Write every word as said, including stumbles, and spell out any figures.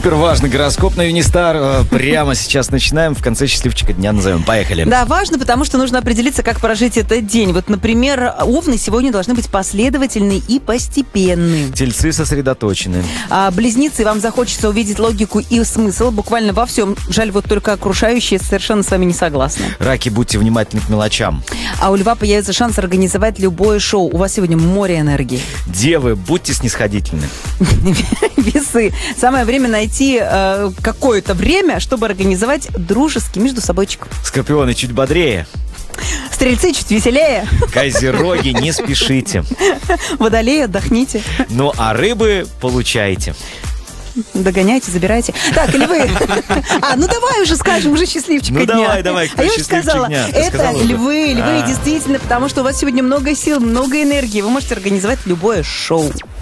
Супер важный гороскоп на Юнистар. Прямо сейчас начинаем. В конце счастливчика дня назовем. Поехали. Да, важно, потому что нужно определиться, как прожить этот день. Вот, например, овны сегодня должны быть последовательны и постепенны. Тельцы сосредоточены. А близнецы, вам захочется увидеть логику и смысл буквально во всем. Жаль, вот только окружающие совершенно с вами не согласны. Раки, будьте внимательны к мелочам. А у льва появится шанс организовать любое шоу. У вас сегодня море энергии. Девы, будьте снисходительны. Весы. Самое время найти э, какое-то время, чтобы организовать дружеский между собойчик. Скорпионы, чуть бодрее. Стрельцы, чуть веселее. Козероги, не спешите. Водолеи, отдохните. Ну, а рыбы получайте. Догоняйте, забирайте. Так, львы. А, ну давай уже скажем, уже счастливчика ну, дня. Ну давай, давай, кто а я уже счастливчик сказала, дня? Ты это сказала львы, уже? львы, А. действительно, потому что у вас сегодня много сил, много энергии. Вы можете организовать любое шоу.